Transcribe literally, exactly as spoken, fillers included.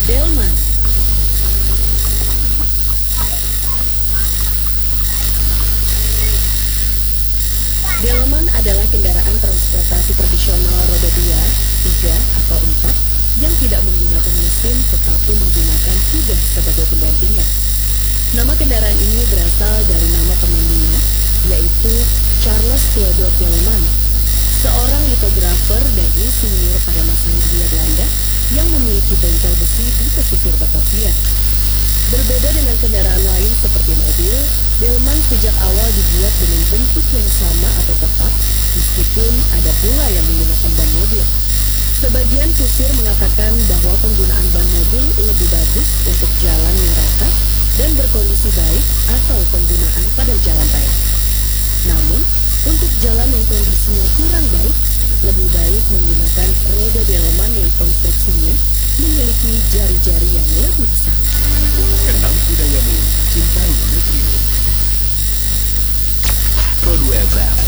Delman. Delman adalah kendaraan transportasi tradisional roda dua, tiga, atau empat yang tidak menggunakan mesin tetapi menggunakan kuda sebagai pendampingan. Nama kendaraan ini berasal dari nama pemiliknya, yaitu Charles Theodore Delman, seorang litografer dan insinyur pada masa Hindia Belanda yang memiliki bengkel besi di pesisir Batavia. Berbeda dengan kendaraan lain seperti mobil, Delman sejak awal dibuat dengan bentuk yang sama atau tetap, meskipun ada pula yang menggunakan ban mobil. Sebagian kusir mengatakan bahwa penggunaan ban mobil lebih bagus untuk jalan yang rata dan berkondisi baik atau penggunaan pada jalan raya. Namun, untuk jalan yang kondisinya kurang baik, lebih baik menggunakan roda Delman yang konstruksinya memiliki jari-jari yang lebih besar. Kenal budayamu, cintai negerimu. Produk F M